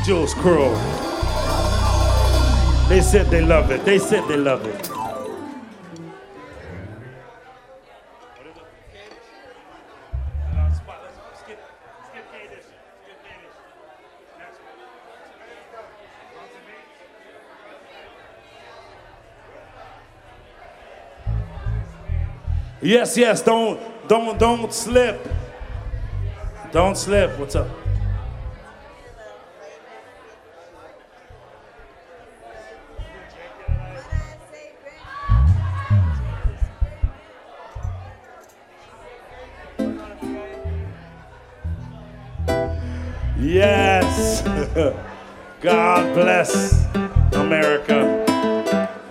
Jules Crew. They said they love it. They said they love it. Yes, yes, don't slip. Don't slip. What's up? Yes. God bless America.